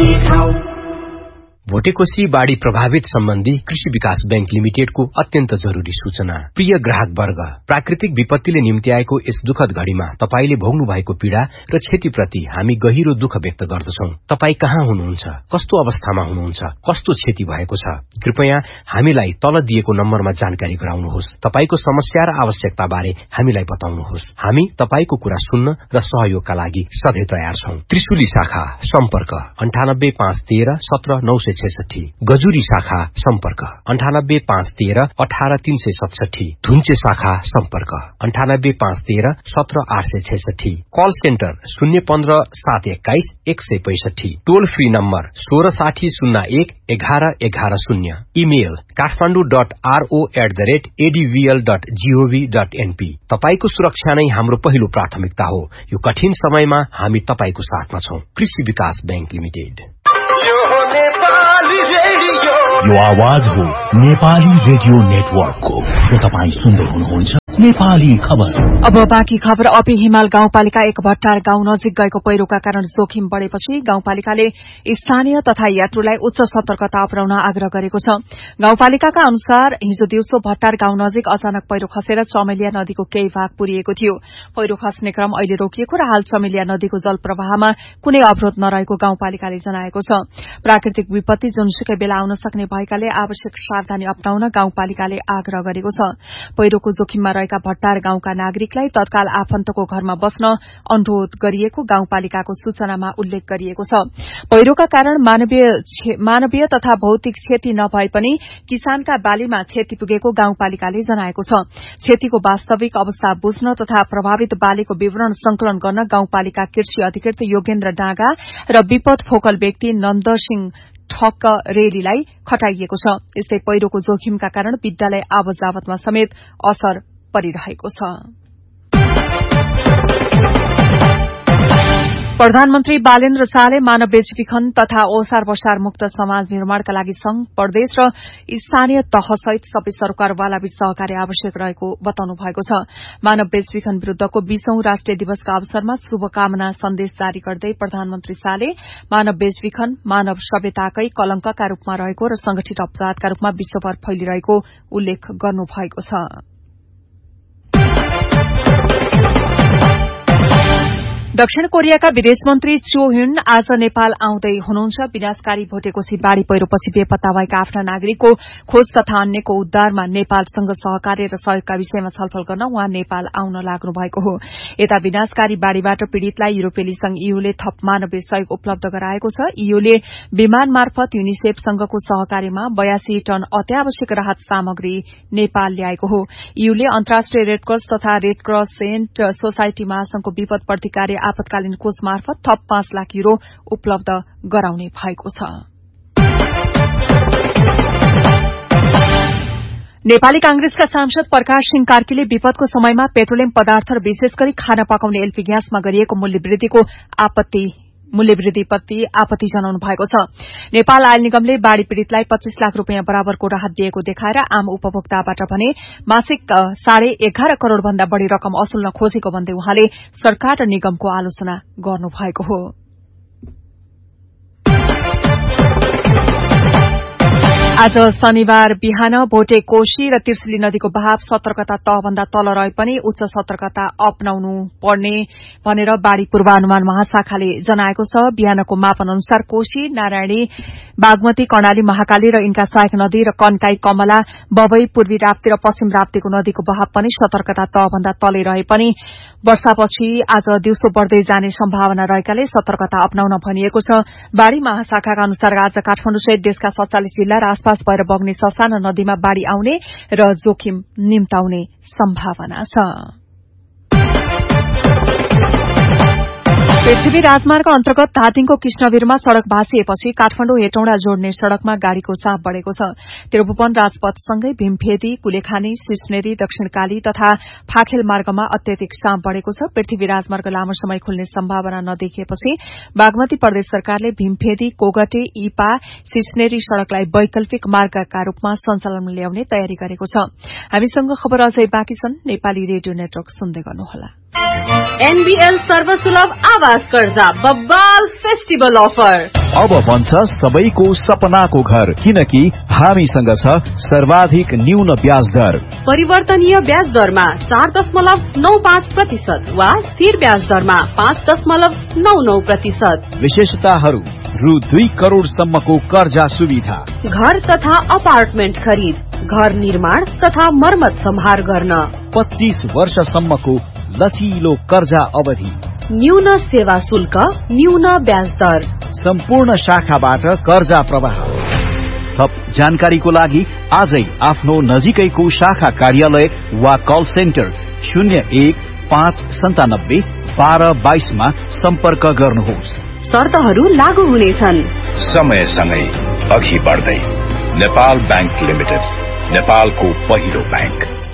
भोटेकोशी बाढ़ी प्रभावित सम्बन्धी कृषि विकास बैंक लिमिटेडको अत्यन्त जरूरी सूचना। प्रिय ग्राहक वर्ग, प्राकृतिक विपत्तिले निम्ति आएको यस दुखद घड़ीमा तपाईले भोग्नु भएको पीड़ा र क्षतिप्रति हामी गहिरो दुःख व्यक्त गर्दछौं। तपाई कहाँ हुनुहुन्छ, कस्तो अवस्थामा हुनुहुन्छ, कस्तो क्षति भएको छ, कृपया हामीलाई तल दिएको नम्बरमा जानकारी गराउनुहोस्। तपाईको समस्या र आवश्यकता बारे हामीलाई बताउनुहोस्। हामी तपाईको कुरा सुन्न र सहयोगका लागि सधैं तयार छौं। त्रिशुली शाखा सम्पर्क 985113 17966, गजुरी शाखा सम्पर्क 985113 18367, धुन्चे शाखा सम्पर्क 985113 17866, कल सेन्टर 015 721 165, टोल फ्री नम्बर 166001 1111, इमेल kathmandu.ro@advl.gov.np। तपाईको सुरक्षा नै हाम्रो पहिलो प्राथमिकता हो। यो कठिन समयमा हामी तपाईको साथमा छौं। कृषि विकास बैंक लिमिटेड। यो आवाज हो नेपाली रेडियो नेटवर्कको। तपाई सुन्दै हुनुहुन्छ नेपाली खबर। अब बाँकी खबर। अपी हिमाल गाउँपालिका 1 भट्टार गाउँ नजिक गएको पहिरोका कारण जोखिम बढ़ेपछि गाउँपालिकाले स्थानीय तथा यात्रुलाई उच्च सतर्कता अपनाउन आग्रह गरेको छ। गाउँपालिकाका अनुसार हिजो दिउँसो भट्टार गाउँ नजिक अचानक पहिरो खसेर चमेलिया नदीको केही भाग पुरिएको थियो। पहिरो खस्ने क्रम अहिले रोकिएको र हाल चमेलिया नदीको जल प्रवाहमा कुनै अवरोध नरहेको गाउँपालिकाले जनाएको छ। प्राकृतिक विपत्ति जुनसुकै बेला आउन सक्ने भएकाले आवश्यक सावधानी अपनाउन गाउँपालिकाले आग्रह गरेको छ। पहिरोको जोखिममा रहेका भट्टार गाउँका नागरिकलाई तत्काल आफन्तको घरमा बस्न अनुरोध गरिएको गाउँपालिकाको सूचनामा उल्लेख गरिएको छ। पहिरोका कारण मानवीय तथा भौतिक क्षति नभए पनि किसानका बालीमा क्षति पुगेको गाउँपालिकाले जनाएको छ। क्षतिको वास्तविक अवस्था बुझ्न तथा प्रभावित बालीको विवरण संकलन गर्न गाउँपालिका कृषि अधिकृत योगेन्द्र डाँगा र विपद फोकल व्यक्ति नन्दसिंह ठक्क रेलीलाई खटाइएको छ। यस्तै पहिरोको जोखिमका कारण विद्यालय आवत जावतमा समेत असर परिरहेको छ। प्रधानमन्त्री बालेन्द्र शाहले मानव बेचबिखन तथा ओसार बसार मुक्त समाज निर्माणका लागि संघ, प्रदेश र स्थानीय तहसहित सबै सरकारवालाबीच सहकार्य आवश्यक रहेको बताउनु भएको छ। मानव बेचबिखन विरूद्धको 20औं राष्ट्रिय दिवसका अवसरमा शुभकामना सन्देश जारी गर्दै प्रधानमन्त्री शाहले मानव बेचबिखन मानव सभ्यताकै कलंकका रूपमा रहेको र संगठित अपराधका रूपमा विश्वभर फैलिरहेको उल्लेख गर्नुभएको छ। दक्षिण कोरियाका विदेश मन्त्री चो ह्युन आज नेपाल आउँदै हुनुहुन्छ। विनाशकारी भोटेकोशी बाढ़ी पहिरोपछि बेपत्ता भएका आफ्ना नागरिकको खोज तथा अन्यको उद्धारमा नेपालसँग सहकार्य र सहयोगका विषयमा छलफल गर्न उहाँ नेपाल आउन लाग्नु भएको हो। यता विनाशकारी बाढ़ीबाट पीड़ितलाई युरोपेली संघ ईयूले थप मानवीय सहयोग उपलब्ध गराएको छ। ईयूले विमान मार्फत युनिसेफसँगको सहकार्यमा 82 टन अत्यावश्यक राहत सामग्री नेपाल ल्याएको हो। ईयूले अन्तर्राष्ट्रिय रेडक्रस तथा रेडक्रस सेन्ट सोसाइटी महासंघको विपद प्रतिकार आपतकालीन कोष मार्फत थप 5 लाख युरो उपलब्ध गराउने भएको छ। नेपाली कांग्रेसका सांसद प्रकाश सिंह कार्कीले विपदको समयमा पेट्रोलियम पदार्थ र विशेष गरी खाना पकाउने एलपी ग्यासमा गरिएको मूल्यवृद्धिप्रति आपत्ति जनाउनु भएको छ। नेपाल आयल निगमले बाढ़ी पीड़ितलाई 25 लाख रूपियाँ बराबरको राहत दिएको देखाएर आम उपभोक्ताबाट भने मासिक 11.5 करोड़ भन्दा बढ़ी रकम असुल्न खोजेको भन्दै उहाँले सरकार र निगमको आलोचना गर्नुभएको हो। आज शनिबार बिहान भोटेकोशी र त्रिशुली नदीको बहाव सतर्कता तहभन्दा तल रहे पनि उच्च सतर्कता अपनाउनु पर्ने भनेर बाढ़ी पूर्वानुमान महाशाखाले जनाएको छ। बिहानको मापन अनुसार कोशी, नारायणी, बागमती, कर्णाली, महाकाली र इनका सहायक नदी र कन्काई, कमला, बबई, पूर्वी राप्ती र पश्चिम राप्तीको नदीको बहाव पनि सतर्कता तहभन्दा तलै रहे पनि वर्षापछि आज दिउँसो बढ़दै जाने सम्भावना रहेकाले सतर्कता अपनाउन भनिएको छ। बाढ़ी महाशाखाका अनुसार आज काठमाडौँ सहित देशका 47 जिल्ला र आसपास भएर बग्ने ससाना नदीमा बाढ़ी आउने र जोखिम निम्ताउने सम्भावना छ। पृथ्वी राजमार्ग अन्तर्गत धादिङको कृष्णवीरमा सड़क भाँसिएपछि काठमाडौँ हेटौँडा जोड्ने सड़कमा गाड़ीको चाप बढ़ेको छ। त्रिभुवन राजपथसँगै भीमफेदी, कुलेखानी, सिस्नेरी, दक्षिणकाली तथा फाखेल मार्गमा अत्यधिक चाप बढ़ेको छ। पृथ्वी राजमार्ग लामो समय खुल्ने सम्भावना नदेखिएपछि बागमती प्रदेश सरकारले भीमफेदी, कोगटे, इपा, सिस्नेरी सड़कलाई वैकल्पिक मार्गका रूपमा सञ्चालनमा ल्याउने तयारी गरेको छ। हामीसँग खबर अझै बाँकी छन्। नेपाली रेडियो नेटवर्क सुन्दै गर्नुहोला। एनबीएल सर्वसुलभ आवास कर्जा बब्बाल फेस्टिभल अफर। अब बन्छ सबैको सपनाको घर, किनकि हामीसँग छ सर्वाधिक न्यून ब्याज दर। परिवर्तनीय ब्याज दरमा 4.95% वा स्थिर ब्याज दरमा 5.99%। विशेषताहरू: रु 2 करोड़ सम्मको कर्जा सुविधा, घर तथा अपार्टमेन्ट खरिद, घर निर्माण तथा मर्मत सम्हार गर्न, 25 वर्षसम्मको लचिलो कर्जा अवधि, न्यून सेवा शुल्क, न्यून ब्याज दर, सम्पूर्ण शाखाबाट कर्जा प्रवाह। थप जानकारीको लागि आजै आफ्नो नजिकैको शाखा कार्यालय वा कल सेन्टर 0159971222 मा सम्पर्क गर्नुहोस्। शर्तहरू लागू हुनेछन्। समयसँगै अघि बढ्दै नेपाल बैंक लिमिटेड, नेपालको पहिलो बैंक।